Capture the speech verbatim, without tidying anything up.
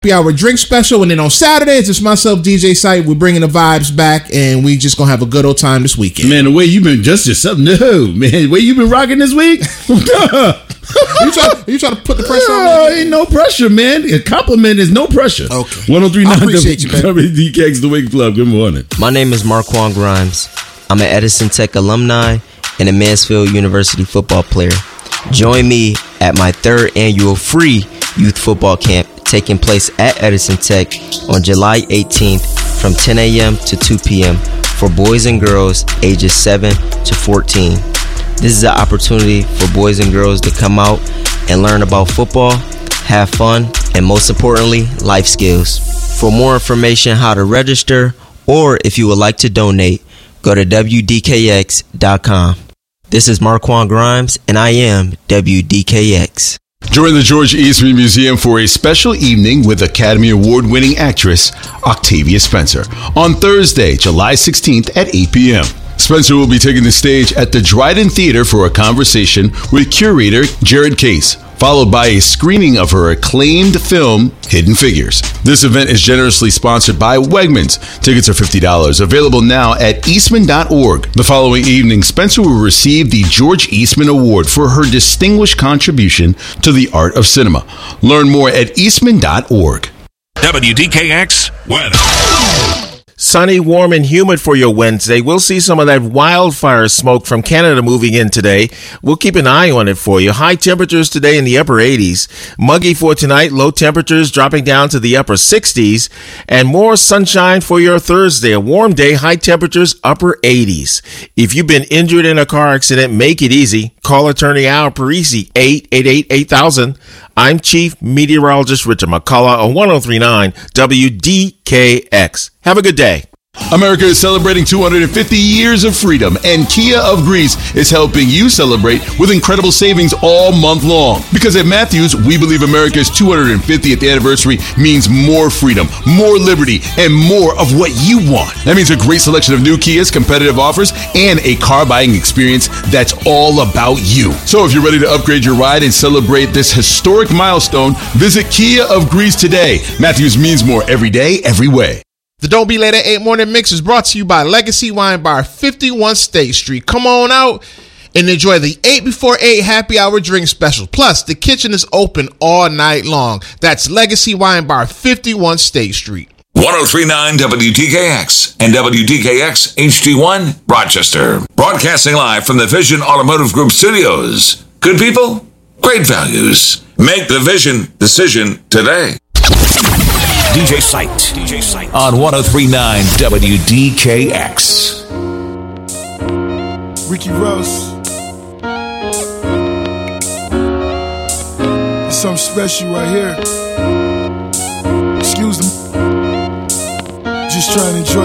Happy Hour drink special, and then on Saturdays it's myself, D J Sight. We're bringing the vibes back, and we just gonna have a good old time this weekend. Man, the way you've been just yourself, no man, the way you've been rocking this week. Are you trying, are you trying to put the pressure on me? Oh, ain't no pressure, man. A compliment is no pressure. Okay. one oh three point nine I appreciate you, man. W D K X, the Wake Club. Good morning. My name is Marquand Grimes. I'm an Edison Tech alumni and a Mansfield University football player. Join me at my third annual free youth football camp taking place at Edison Tech on July eighteenth from ten a.m. to two p.m. for boys and girls ages seven to fourteen. This is an opportunity for boys and girls to come out and learn about football, have fun, and most importantly, life skills. For more information how to register, or if you would like to donate, go to W D K X dot com. This is Marquand Grimes, and I am W D K X. Join the George Eastman Museum for a special evening with Academy Award-winning actress Octavia Spencer on Thursday, July sixteenth at eight p.m. Spencer will be taking the stage at the Dryden Theater for a conversation with curator Jared Case, followed by a screening of her acclaimed film, Hidden Figures. This event is generously sponsored by Wegmans. Tickets are fifty dollars. Available now at eastman dot org. The following evening, Spencer will receive the George Eastman Award for her distinguished contribution to the art of cinema. Learn more at eastman dot org. W D K X weather. Sunny, warm, and humid for your Wednesday. We'll see some of that wildfire smoke from Canada moving in today. We'll keep an eye on it for you. High temperatures today in the upper eighties. Muggy for tonight. Low temperatures dropping down to the upper sixties. And more sunshine for your Thursday. A warm day. High temperatures, upper eighties. If you've been injured in a car accident, make it easy. Call attorney Al Parisi, eight eight eight, eight thousand. I'm Chief Meteorologist Richard McCullough on one oh three point nine W D K X. Have a good day. America is celebrating two hundred fifty years of freedom, and Kia of Greece is helping you celebrate with incredible savings all month long. Because at Matthews, we believe America's two hundred fiftieth anniversary means more freedom, more liberty, and more of what you want. That means a great selection of new Kias, competitive offers, and a car buying experience that's all about you. So if you're ready to upgrade your ride and celebrate this historic milestone, visit Kia of Greece today. Matthews means more every day, every way. The Don't Be Late at eight Morning Mix is brought to you by Legacy Wine Bar, fifty-one State Street. Come on out and enjoy the eight before eight happy hour drink special. Plus, the kitchen is open all night long. That's Legacy Wine Bar, fifty-one State Street. one oh three point nine W D K X and W D K X H D one, Rochester. Broadcasting live from the Vision Automotive Group studios. Good people, great values. Make the Vision decision today. D J Sight. D J Sight. On one oh three point nine W D K X. Ricky Ross. It's something special right here. Excuse me. Just trying to enjoy